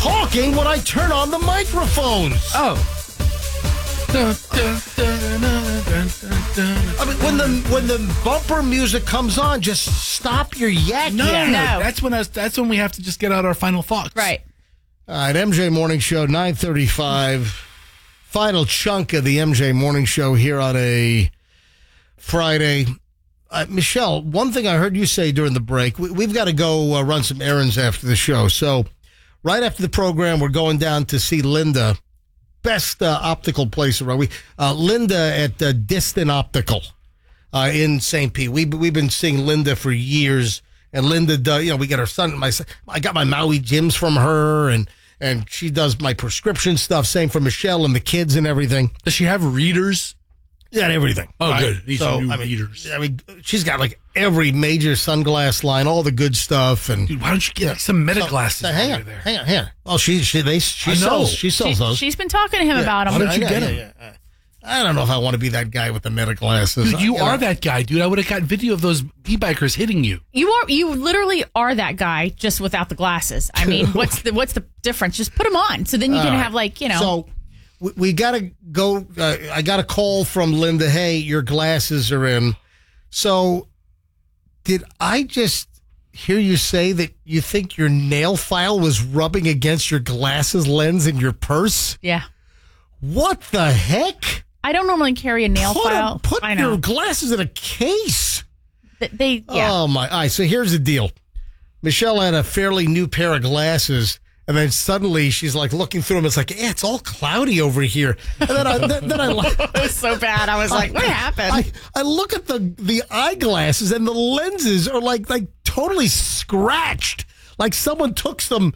talking when I turn on the microphones. Oh. I mean, when the bumper music comes on, just stop your yak. No. No. That's when we have to just get out our final thoughts. Right. All right, MJ Morning Show, 9:35. Final chunk of the MJ Morning Show here on a Friday. Michelle, one thing I heard you say during the break, we've got to go run some errands after the show. So right after the program, we're going down to see Linda. Best optical place around. Linda at Distant Optical in St. Pete. We've been seeing Linda for years. And Linda does, we got her son. I got my Maui gyms from her, and she does my prescription stuff. Same for Michelle and the kids and everything. Does she have readers? Yeah, everything. Oh, right? good. These are new readers. I mean, she's got like every major sunglass line, all the good stuff. And dude, why don't you get some meta glasses? Hang on. Well, she sells those. She's been talking to him about them. Why don't you get them? Yeah. I don't know if I want to be that guy with the meta glasses. Dude, you are that guy, dude. I would have got video of those e-bikers hitting you. You literally are that guy, just without the glasses. I mean, what's the difference? Just put them on, so then you can have So we got to go. I got a call from Linda. Hey, your glasses are in. So did I just hear you say that you think your nail file was rubbing against your glasses lens in your purse? Yeah. What the heck? I don't normally carry a nail file. Put your glasses in a case. Yeah. Oh, my. All right, so here's the deal. Michelle had a fairly new pair of glasses, and then suddenly she's like looking through them. It's like, it's all cloudy over here. And then I it was so bad. I was like, what happened? I look at the eyeglasses, and the lenses are like totally scratched. Like someone took some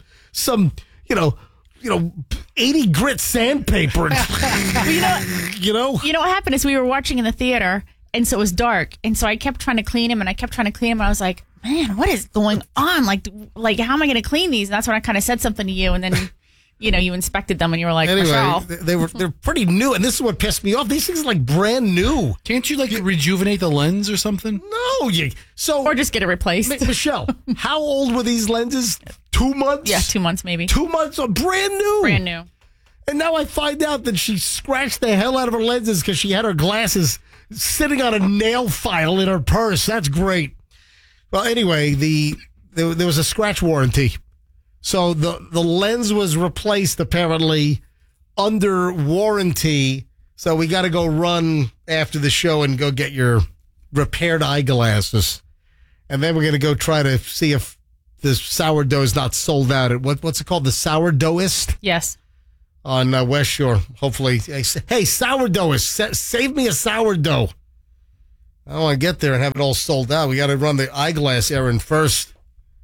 80 grit sandpaper. You know what happened is we were watching in the theater, and so it was dark, and so I kept trying to clean him, and I was like, man, what is going on? Like how am I going to clean these? And that's when I kind of said something to you, and then you inspected them, and you were like, anyway, they're pretty new, and this is what pissed me off. These things are like brand new. Can't you rejuvenate the lens or something? No, or just get it replaced. Michelle, how old were these lenses? 2 months? Yeah, 2 months maybe. 2 months, brand new. Brand new. And now I find out that she scratched the hell out of her lenses because she had her glasses sitting on a nail file in her purse. That's great. Well, anyway, there was a scratch warranty. So the lens was replaced apparently under warranty. So we got to go run after the show and go get your repaired eyeglasses. And then we're going to go try to see if the sourdough is not sold out at what's it called? The Sourdoughist? Yes. On West Shore, hopefully. Hey, Sourdoughist, save me a sourdough. I don't want to get there and have it all sold out. We got to run the eyeglass errand first.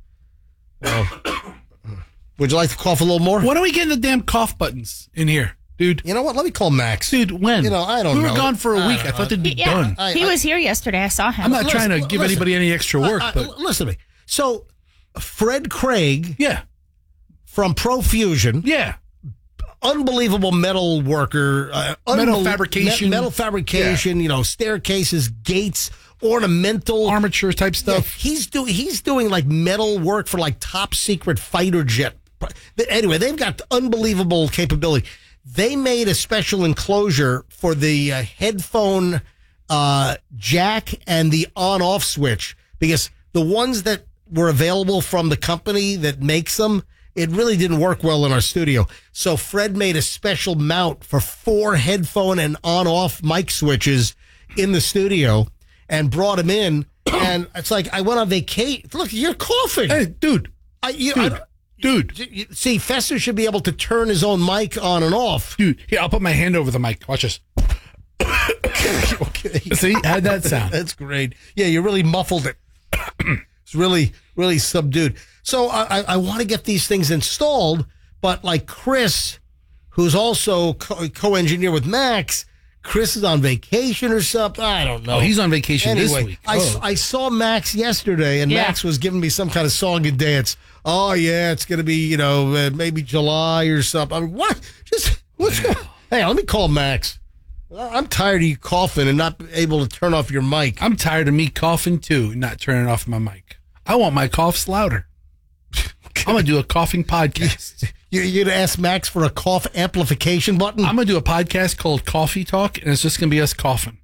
Would you like to cough a little more? When are we getting the damn cough buttons in here, dude? You know what? Let me call Max. Dude, when? I don't know. We were gone for a week. I thought they'd be done. He was here yesterday. I saw him. I'm not trying to give anybody any extra work. But listen to me. So, Fred Craig. Yeah. From Profusion. Yeah. Unbelievable metal worker. Metal fabrication. Staircases, gates, ornamental. Armature type stuff. Yeah, he's doing like metal work for like top secret fighter jet. Anyway, they've got unbelievable capability. They made a special enclosure for the headphone jack and the on-off switch because the ones that were available from the company that makes them, it really didn't work well in our studio. So Fred made a special mount for 4 headphone and on-off mic switches in the studio and brought them in. And it's like I went on vacation. Look, you're coughing. Hey, dude. Dude. See, Fester should be able to turn his own mic on and off. Dude, here, I'll put my hand over the mic. Watch this. Okay. See, how'd that sound? That's great. Yeah, you really muffled it. It's really, really subdued. So I want to get these things installed, but like Chris, who's also co-engineer with Max, Chris is on vacation or something. I don't know. Oh, he's on vacation this week. I saw Max yesterday, and Max was giving me some kind of song and dance. Oh, yeah, it's going to be, maybe July or something. I mean, what? What's going on? Hey, let me call Max. I'm tired of you coughing and not able to turn off your mic. I'm tired of me coughing, too, and not turning off my mic. I want my coughs louder. I'm going to do a coughing podcast. You're going to ask Max for a cough amplification button? I'm going to do a podcast called Coffee Talk, and it's just going to be us coughing.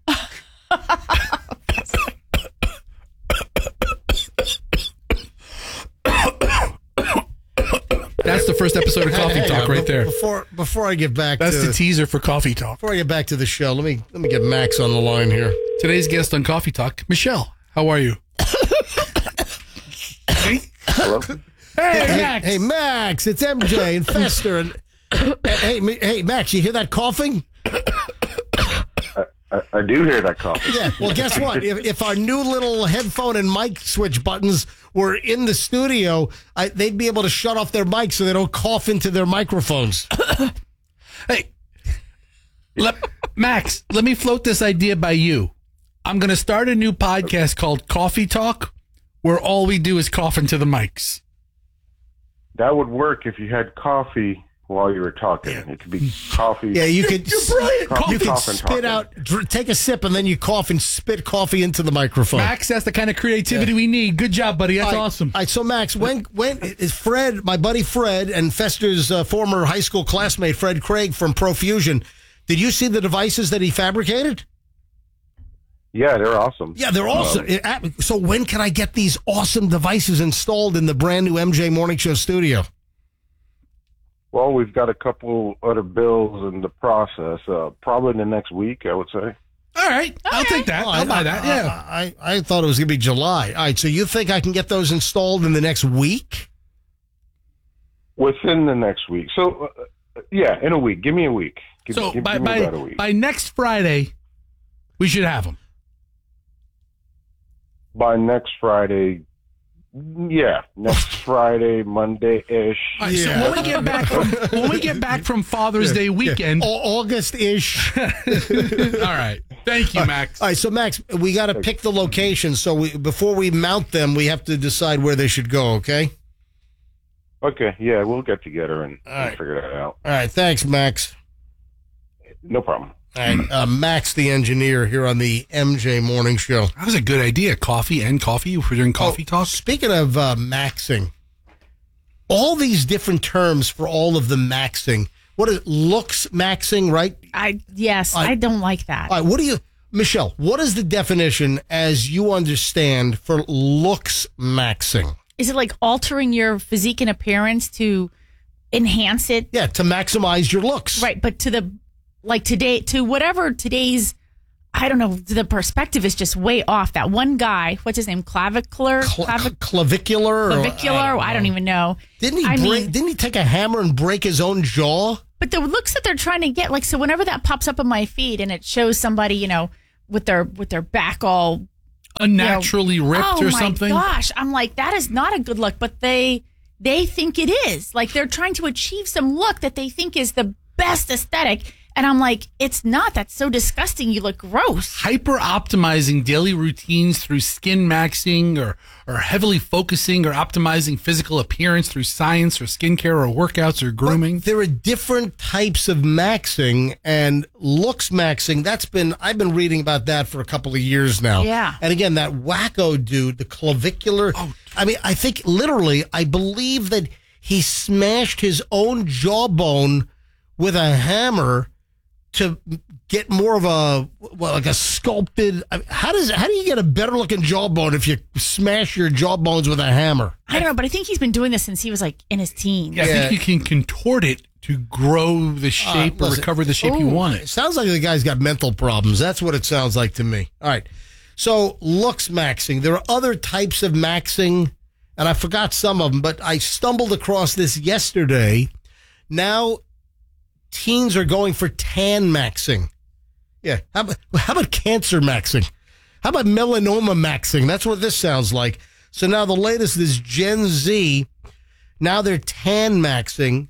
That's the first episode of Coffee Talk right there. Before I get back That's the teaser for Coffee Talk. Before I get back to the show, let me get Max on the line here. Today's guest on Coffee Talk, Michelle. How are you? Hello? Hey, Max, it's MJ and Fester. And hey, Max, you hear that coughing? I do hear that cough. Yeah. Well, guess what? If our new little headphone and mic switch buttons were in the studio, they'd be able to shut off their mics so they don't cough into their microphones. Hey, Max, let me float this idea by you. I'm going to start a new podcast called Coffee Talk, where all we do is cough into the mics. That would work if you had coffee while you were talking. It could be coffee. Yeah, you could. You're brilliant. You could cough and spit out, take a sip, and then you cough and spit coffee into the microphone. Max, that's the kind of creativity we need. Good job, buddy. That's awesome. All right, so Max, when is Fred, my buddy Fred, and Fester's former high school classmate Fred Craig from Profusion? Did you see the devices that he fabricated? Yeah, they're awesome. Yeah, they're awesome. So when can I get these awesome devices installed in the brand new MJ Morning Show studio? Well, we've got a couple other bills in the process. Probably in the next week, I would say. All right. I'll take that. I'll buy that. Yeah. I thought it was going to be July. All right. So you think I can get those installed in the next week? Within the next week. So, yeah, in a week. Give me a week. Give me about a week. By next Friday, we should have them. By next Friday, yeah, next Friday, Monday-ish. Right, yeah. So when we get back from Father's Day weekend, August-ish. All right. Thank you, Max. All right, so Max, we got to pick the location. So before we mount them, we have to decide where they should go. Okay. Okay. Yeah, we'll get together and figure that out. All right. Thanks, Max. No problem. All right, Max, the engineer, here on the MJ Morning Show. That was a good idea. Coffee and coffee. We're doing Coffee Talk. Speaking of maxing, all these different terms for all of the maxing. What is looks maxing, right? I don't like that. All right, Michelle, what is the definition as you understand for looks maxing? Is it like altering your physique and appearance to enhance it? Yeah, to maximize your looks. Right, but to whatever today's, I don't know, the perspective is just way off. That one guy, what's his name? Clavicular? Clavicular? I don't even know. Didn't he take a hammer and break his own jaw? But the looks that they're trying to get, so whenever that pops up on my feed and it shows somebody, with their back all unnaturally ripped or something. Oh my gosh. I'm like, that is not a good look, but they think it is. Like they're trying to achieve some look that they think is the best aesthetic. And I'm like, it's not. That's so disgusting. You look gross. Hyper optimizing daily routines through skin maxing or heavily focusing or optimizing physical appearance through science or skincare or workouts or grooming. But there are different types of maxing, and looks maxing. I've been reading about that for a couple of years now. Yeah. And again, that wacko dude, the clavicular. I believe that he smashed his own jawbone with a hammer to get more of a sculpted. How do you get a better looking jawbone if you smash your jawbones with a hammer? I don't know, but I think he's been doing this since he was in his teens. Yeah, I think you can contort it to grow the shape or recover the shape you want. It sounds like the guy's got mental problems. That's what it sounds like to me. All right. So looks maxing. There are other types of maxing, and I forgot some of them, but I stumbled across this yesterday. Now teens are going for tan maxing. Yeah. How about cancer maxing? How about melanoma maxing? That's what this sounds like. So now the latest is Gen Z. Now they're tan maxing.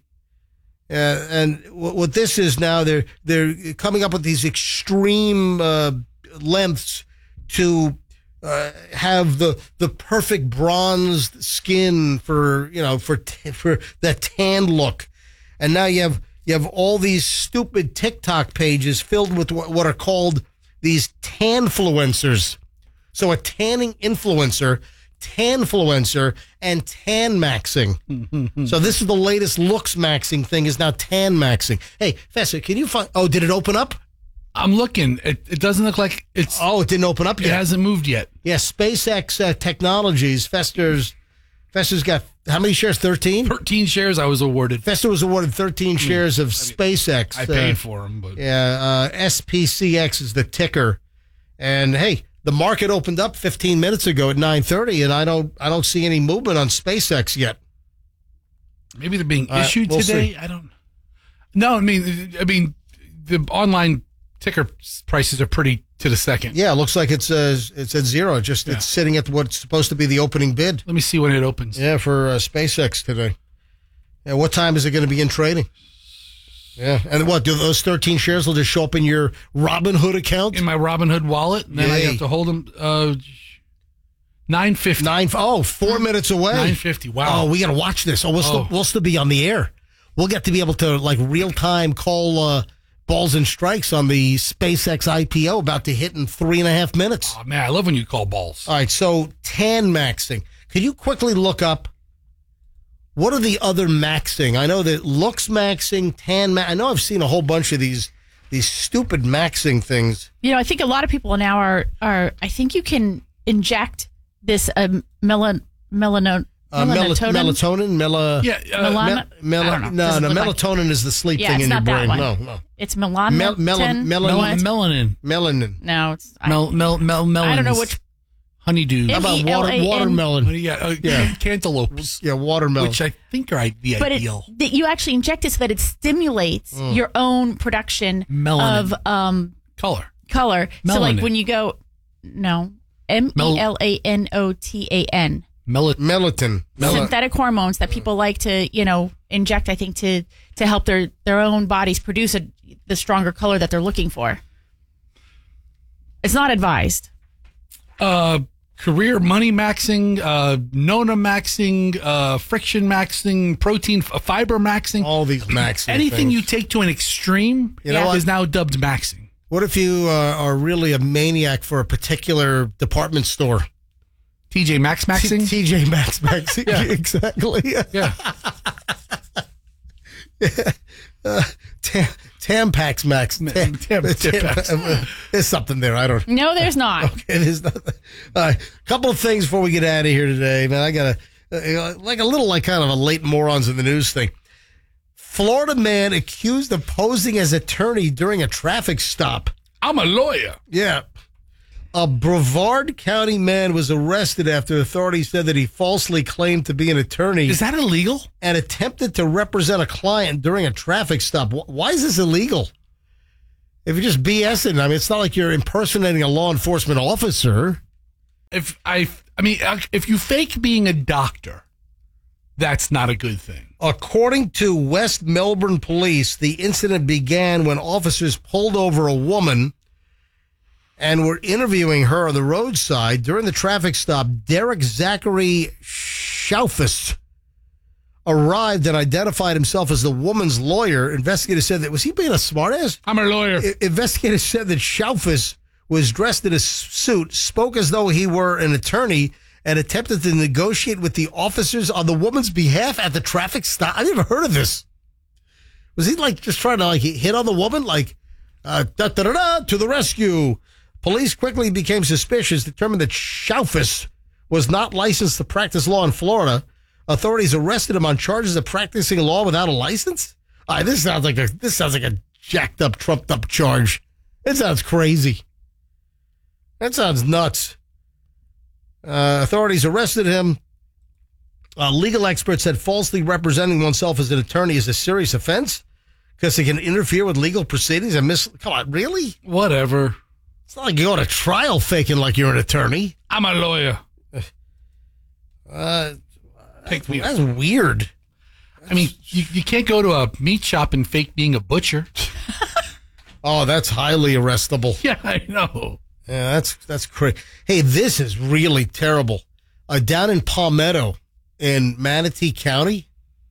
And what this is now, they're coming up with these extreme lengths to have the perfect bronzed skin for that tan look. And now you have all these stupid TikTok pages filled with what are called these tanfluencers. So a tanning influencer Tanfluencer and Tan Maxing. So this is the latest looks maxing thing is now Tan Maxing. Hey, Fester, can you find... Oh, did it open up? I'm looking. It doesn't look like it's... Oh, it didn't open up yet. It hasn't moved yet. Yeah, SpaceX Technologies. Fester's got how many shares? 13? 13 shares I was awarded. Fester was awarded 13 shares of SpaceX. I paid for them, but... Yeah, SPCX is the ticker. And, hey, the market opened up 15 minutes ago at 9:30, and I don't see any movement on SpaceX yet. Maybe they're being issued we'll today? see. I don't... No, I mean, the online ticker prices are pretty to the second. Yeah, it looks like it's at zero. It's sitting at what's supposed to be the opening bid. Let me see when it opens. Yeah, for SpaceX today. Yeah, what time is it going to begin trading? Yeah, and what, do those 13 shares will just show up in your Robinhood account? In my Robinhood wallet, and then I have to hold them 9:50. 4 minutes away. 9:50, wow. Oh, we got to watch this. We'll still be on the air. We'll get to be able to, like, real-time call balls and strikes on the SpaceX IPO about to hit in 3.5 minutes. Oh, man, I love when you call balls. All right, so Tan Maxing. Could you quickly look up what are the other maxing? I know that looks maxing, I know I've seen a whole bunch of these stupid maxing things. You know, I think a lot of people now are I think you can inject this melatonin. Melatonin? Melatonin is the sleep thing in your brain. No. It's melanin. Melanin. No, it's... Melons. I don't know which... Honeydew. How about watermelon? Cantaloupes. Yeah, watermelon. Which I think are the ideal. But you actually inject it so that it stimulates your own production of color. Melanin. So like when you go... No. Melanotan. Melatonin. Synthetic hormones that people like to, inject, I think, to help their own bodies produce the stronger color that they're looking for. It's not advised. Career money maxing, Nona maxing, friction maxing, protein fiber maxing. All these maxing. Anything things. you take to an extreme is now dubbed maxing. What if you are really a maniac for a particular department store? TJ Maxx maxing? TJ Maxx maxing. Yeah. Exactly. Yeah. Tampax Max. There's something there. I don't. No, there's not. Okay, there's nothing. All right, couple of things before we get out of here today, man. I got kind of a late morons in the news thing. Florida man accused of posing as attorney during a traffic stop. I'm a lawyer. Yeah. A Brevard County man was arrested after authorities said that he falsely claimed to be an attorney. Is that illegal? And attempted to represent a client during a traffic stop. Why is this illegal? If you're just BSing, I mean, it's not like you're impersonating a law enforcement officer. If you fake being a doctor, that's not a good thing. According to West Melbourne police, the incident began when officers pulled over a woman and were interviewing her on the roadside. During the traffic stop, Derek Zachary Schaufus arrived and identified himself as the woman's lawyer. Investigators said that, was he being a smartass? I'm a lawyer. Investigators said that Schaufus was dressed in a suit, spoke as though he were an attorney, and attempted to negotiate with the officers on the woman's behalf at the traffic stop. I never heard of this. Was he just trying to hit on the woman? To the rescue. Police quickly became suspicious, determined that Schaufus was not licensed to practice law in Florida. Authorities arrested him on charges of practicing law without a license. This sounds like a jacked up, trumped up charge. It sounds crazy. That sounds nuts. Authorities arrested him. Legal experts said falsely representing oneself as an attorney is a serious offense because it can interfere with legal proceedings and come on, really? Whatever. It's not like you go to trial faking like you're an attorney. I'm a lawyer. That's weird. I mean, you can't go to a meat shop and fake being a butcher. Oh, that's highly arrestable. Yeah, I know. Yeah, that's crazy. Hey, this is really terrible. Down in Palmetto in Manatee County,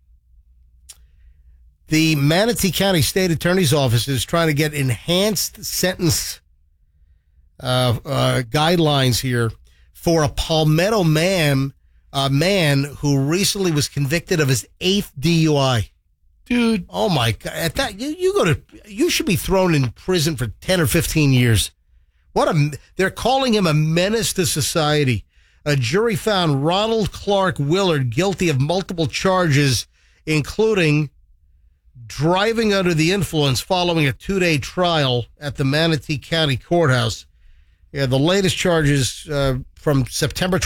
the Manatee County State Attorney's Office is trying to get enhanced sentence guidelines here for a Palmetto man who recently was convicted of his 8th DUI. Dude. Oh my God! At that, you should be thrown in prison for 10 or 15 years. They're calling him a menace to society. A jury found Ronald Clark Willard guilty of multiple charges, including driving under the influence following a 2-day trial at the Manatee County Courthouse. Yeah, the latest charges from September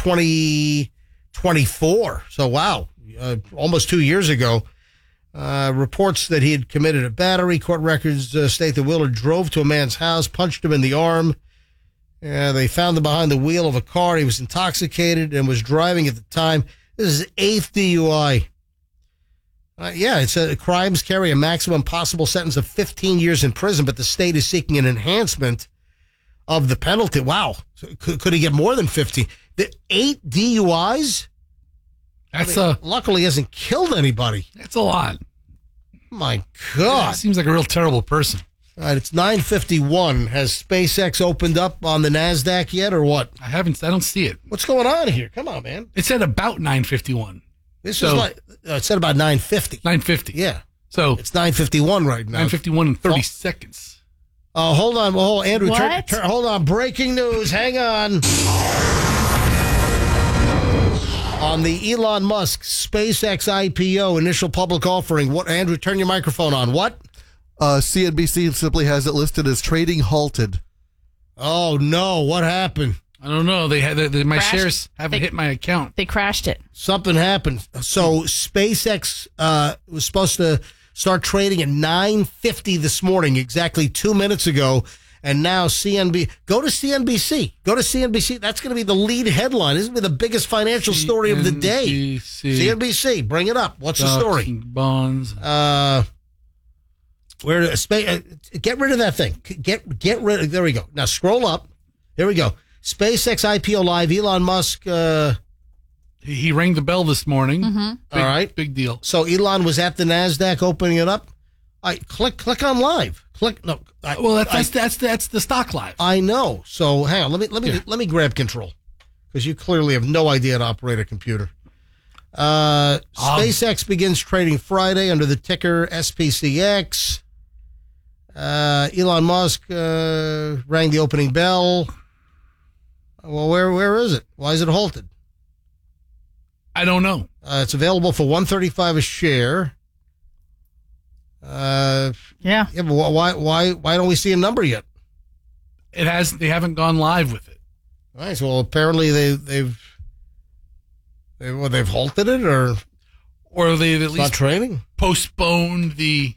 2024. So, wow, almost 2 years ago. Reports that he had committed a battery. Court records state that Willard drove to a man's house, punched him in the arm. They found him behind the wheel of a car. He was intoxicated and was driving at the time. This is his 8th DUI. It says crimes carry a maximum possible sentence of 15 years in prison, but the state is seeking an enhancement of the penalty. Wow. So could he get more than 15? The 8 DUIs? Luckily, he hasn't killed anybody. That's a lot. My God. Yeah, seems like a real terrible person. All right, it's 9:51. Has SpaceX opened up on the NASDAQ yet or what? I don't see it. What's going on here? Come on, man. It said about 9:51. Is like, it said about 9:50. 9:50. Yeah. So it's 9:51 right now. 9:51 and 30 seconds. Hold on. Well, Andrew, what? Hold on. Breaking news. Hang on. On the Elon Musk SpaceX IPO initial public offering. What, Andrew, turn your microphone on. What? CNBC simply has it listed as trading halted. Oh, no. What happened? I don't know. They had my Crashed. shares haven't hit my account. They crashed it. Something happened. So SpaceX was supposed to start trading at 9:50 this morning, exactly 2 minutes ago. And now go to CNBC. Go to CNBC. That's going to be the lead headline. This is going to be the biggest financial story of the day. CNBC. Bring it up. What's the story? Bonds. Get rid of that thing. Get rid of. There we go. Now scroll up. Here we go. SpaceX IPO live. Elon Musk. He rang the bell this morning. Mm-hmm. All right. Big deal. So Elon was at the NASDAQ opening it up. Click on live. That's the stock live. I know. So hang on. Let me grab control because you clearly have no idea how to operate a computer. SpaceX begins trading Friday under the ticker SPCX. Elon Musk rang the opening bell. Well, where is it? Why is it halted? I don't know. It's available for $135 a share. Yeah, but why don't we see a number yet? They haven't gone live with it. All right. So apparently they've halted it, or they've at least trading, postponed the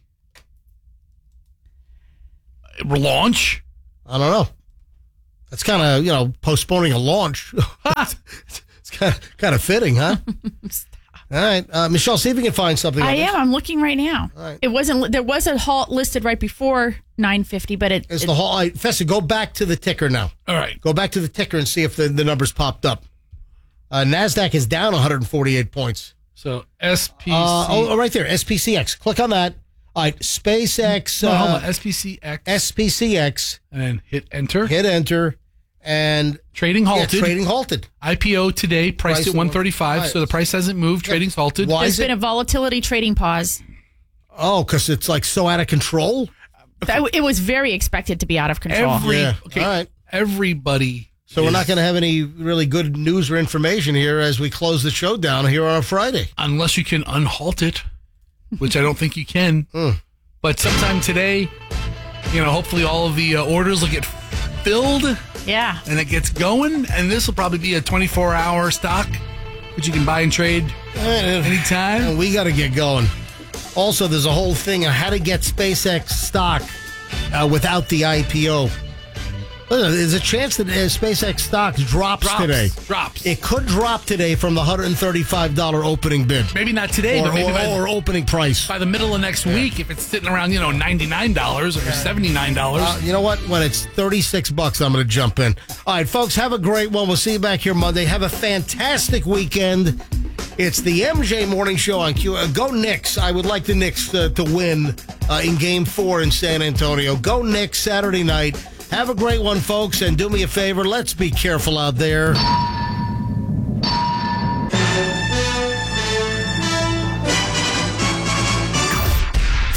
launch. I don't know. That's kind of postponing a launch. It's kind of fitting, huh? All right, Michelle, see if you can find something. I am. I'm looking right now. All right. It wasn't. There was a halt listed right before 9:50, but it's the halt. Festa, go back to the ticker now. All right, go back to the ticker and see if the numbers popped up. NASDAQ is down 148 points. So SPC. Right there, SPCX. Click on that. All right, SpaceX. Hold on, SPCX. SPCX. And then hit enter. Hit enter. And trading halted. Yeah, trading halted. IPO today priced at 135, right. So the price hasn't moved. Trading's halted. There's been a volatility trading pause. Oh, because it's like so out of control? It was very expected to be out of control. All right. Everybody. So we're not going to have any really good news or information here as we close the show down here on a Friday. Unless you can unhalt it, which I don't think you can. But sometime today, hopefully all of the orders will get filled. Yeah. And it gets going, and this will probably be a 24-hour stock, which you can buy and trade anytime. And we got to get going. Also, there's a whole thing on how to get SpaceX stock without the IPO. There's a chance that SpaceX stock drops today. It could drop today from the $135 opening bid. Maybe not today, but maybe or opening price. By the middle of next week, if it's sitting around, $99 or $79. You know what? When it's $36, I'm going to jump in. All right, folks, have a great one. We'll see you back here Monday. Have a fantastic weekend. It's the MJ Morning Show on Q. Go Knicks. I would like the Knicks to win in Game 4 in San Antonio. Go Knicks Saturday night. Have a great one, folks, and do me a favor. Let's be careful out there.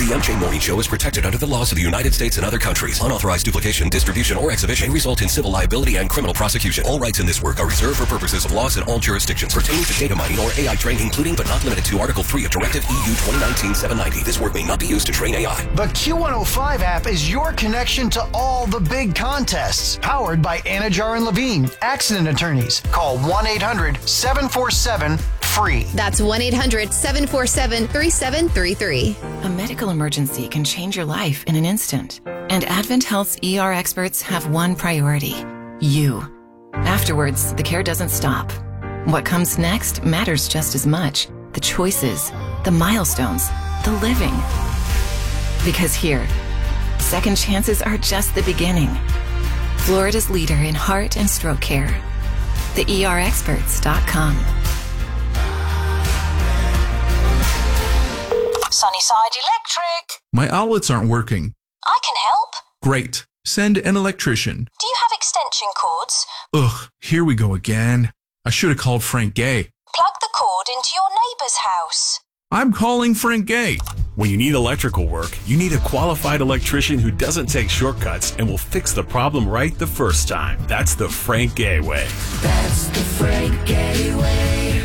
The MJ Morning Show is protected under the laws of the United States and other countries. Unauthorized duplication, distribution, or exhibition may result in civil liability and criminal prosecution. All rights in this work are reserved for purposes of laws in all jurisdictions pertaining to data mining or AI training, including but not limited to Article 3 of Directive EU 2019-790. This work may not be used to train AI. The Q105 app is your connection to all the big contests. Powered by Anajar and Levine, accident attorneys. Call 1-800-747-FREE. That's 1-800-747-3733. A medical emergency can change your life in an instant. And Advent Health's ER experts have one priority: you. Afterwards, the care doesn't stop. What comes next matters just as much. The choices, the milestones, the living. Because here, second chances are just the beginning. Florida's leader in heart and stroke care. TheERexperts.com. Sunnyside Electric. My outlets aren't working. I can help. Great. Send an electrician. Do you have extension cords? Ugh, here we go again. I should have called Frank Gay. Plug the cord into your neighbor's house. I'm calling Frank Gay. When you need electrical work, you need a qualified electrician who doesn't take shortcuts and will fix the problem right the first time. That's the Frank Gay way. That's the Frank Gay way.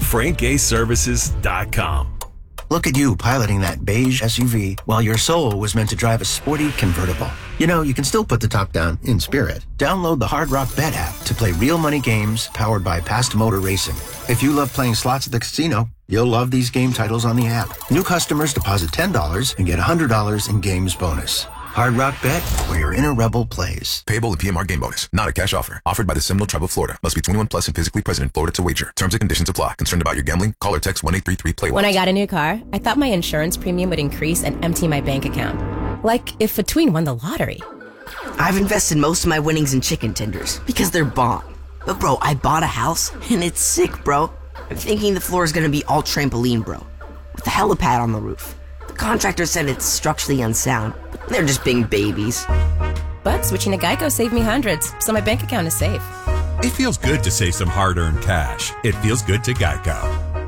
FrankGayServices.com. Look at you piloting that beige SUV while your soul was meant to drive a sporty convertible. You know, you can still put the top down in spirit. Download the Hard Rock Bet app to play real money games powered by Past Motor Racing. If you love playing slots at the casino, you'll love these game titles on the app. New customers deposit $10 and get $100 in games bonus. Hard Rock Bet, where your inner rebel plays. Payable in PMR game bonus. Not a cash offer. Offered by the Seminole Tribe of Florida. Must be 21 plus and physically present in Florida to wager. Terms and conditions apply. Concerned about your gambling? Call or text 1-833-PLAY. When I got a new car, I thought my insurance premium would increase and empty my bank account. Like if a tween won the lottery. I've invested most of my winnings in chicken tenders because they're bomb. But bro, I bought a house and it's sick, bro. I'm thinking the floor is gonna be all trampoline, bro. With a helipad on the roof. The contractor said it's structurally unsound. They're just being babies. But switching to Geico saved me hundreds, so my bank account is safe. It feels good to save some hard-earned cash. It feels good to Geico.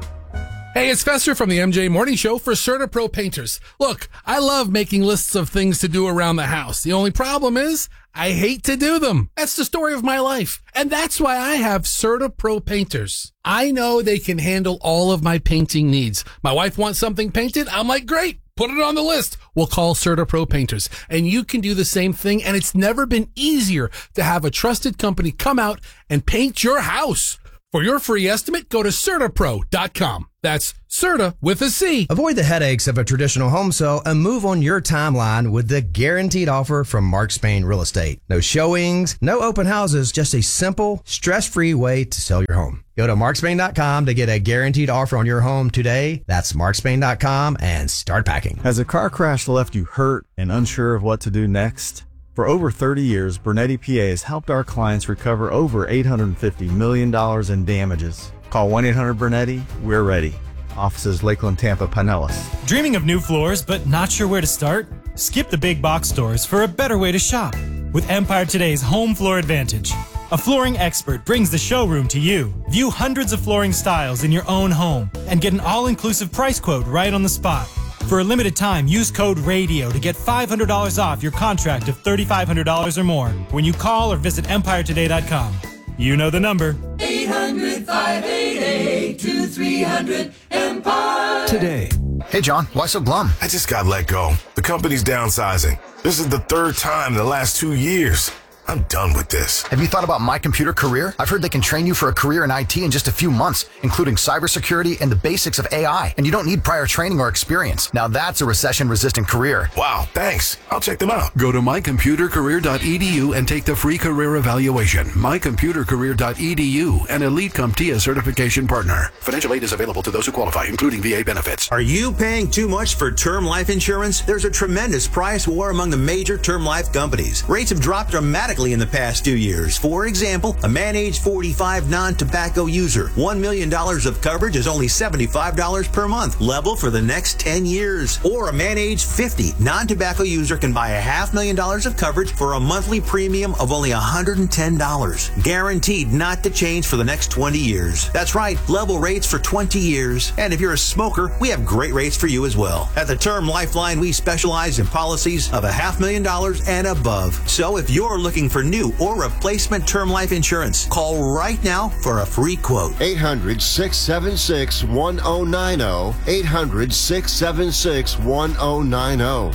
Hey, it's Fester from the MJ Morning Show for CertaPro Painters. Look, I love making lists of things to do around the house. The only problem is I hate to do them. That's the story of my life. And that's why I have CertaPro Painters. I know they can handle all of my painting needs. My wife wants something painted. I'm like, great. Put it on the list. We'll call CertaPro Painters. And you can do the same thing. And it's never been easier to have a trusted company come out and paint your house. For your free estimate, go to CertaPro.com. That's Certa with a C. Avoid the headaches of a traditional home sale and move on your timeline with the guaranteed offer from Mark Spain Real Estate. No showings, no open houses, just a simple, stress-free way to sell your home. Go to markspain.com to get a guaranteed offer on your home today. That's markspain.com and start packing. Has a car crash left you hurt and unsure of what to do next? For over 30 years, Bernetti PA has helped our clients recover over $850 million in damages. Call 1-800-BERNETTI. We're ready. Offices Lakeland, Tampa, Pinellas. Dreaming of new floors but not sure where to start? Skip the big box stores for a better way to shop with Empire Today's Home Floor Advantage. A flooring expert brings the showroom to you. View hundreds of flooring styles in your own home and get an all-inclusive price quote right on the spot. For a limited time, use code RADIO to get $500 off your contract of $3,500 or more when you call or visit EmpireToday.com. You know the number. 800-588-2300 Empire. Hey, John, why so glum? I just got let go. The company's downsizing. This is the third time in the last 2 years. I'm done with this. Have you thought about My Computer Career? I've heard they can train you for a career in IT in just a few months, including cybersecurity and the basics of AI. And you don't need prior training or experience. Now that's a recession-resistant career. Wow, thanks. I'll check them out. Go to mycomputercareer.edu and take the free career evaluation. Mycomputercareer.edu, an Elite CompTIA certification partner. Financial aid is available to those who qualify, including VA benefits. Are you paying too much for term life insurance? There's a tremendous price war among the major term life companies. Rates have dropped dramatically dramatically in the past 2 years. For example, a man age 45 non-tobacco user. $1 million of coverage is only $75 per month, level for the next 10 years. Or a man age 50 non-tobacco user can buy $500,000 of coverage for a monthly premium of only $110. Guaranteed not to change for the next 20 years. That's right, level rates for 20 years. And if you're a smoker, we have great rates for you as well. At the Term Lifeline, we specialize in policies of $500,000 and above. So if you're looking for new or replacement term life insurance, call right now for a free quote. 800-676-1090. 800-676-1090.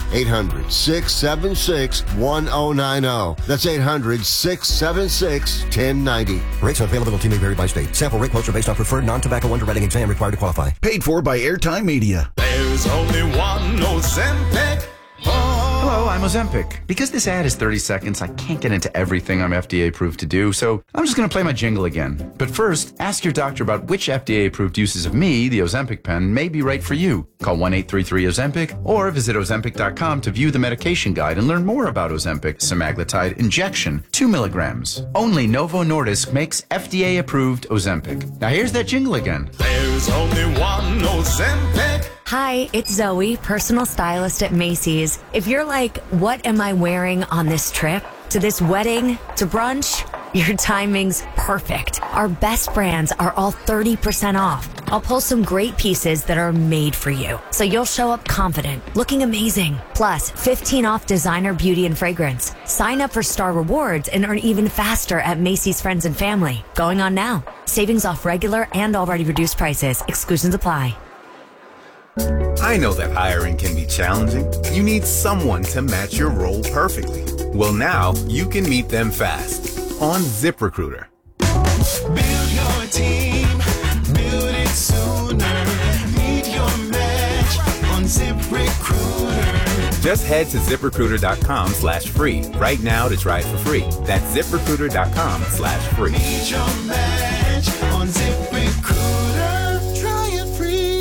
800-676-1090. That's 800-676-1090. Rates and availability may vary by state. Sample rate quotes are based on preferred non-tobacco underwriting exam required to qualify. Paid for by Airtime Media. There's only one Ozempic. Hello, I'm Ozempic. Because this ad is 30 seconds, I can't get into everything I'm FDA approved to do, so I'm just going to play my jingle again. But first, ask your doctor about which FDA approved uses of me, the Ozempic pen, may be right for you. Call 1-833-OZEMPIC or visit Ozempic.com to view the medication guide and learn more about Ozempic semaglutide injection, 2 milligrams. Only Novo Nordisk makes FDA approved Ozempic. Now here's that jingle again. There's only one Ozempic. Hi, it's Zoe, personal stylist at Macy's. If you're like, what am I wearing on this trip? To this wedding? To brunch? Your timing's perfect. Our best brands are all 30% off. I'll pull some great pieces that are made for you, so you'll show up confident, looking amazing. Plus, 15 off designer beauty and fragrance. Sign up for Star Rewards and earn even faster at Macy's Friends and Family. Going on now. Savings off regular and already reduced prices. Exclusions apply. I know that hiring can be challenging. You need someone to match your role perfectly. Well, now you can meet them fast on ZipRecruiter. Build your team, build it sooner. Meet your match on ZipRecruiter. Just head to ZipRecruiter.com/free right now to try it for free. That's ZipRecruiter.com/free. Meet your match on ZipRecruiter. Try it free.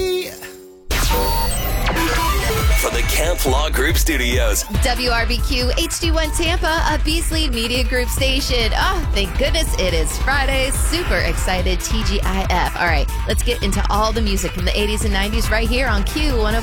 From the Camp Law Group Studios. WRBQ HD1 Tampa, a Beasley Media Group station. Oh, thank goodness it is Friday. Super excited, TGIF. All right, let's get into all the music from the 80s and 90s right here on Q105.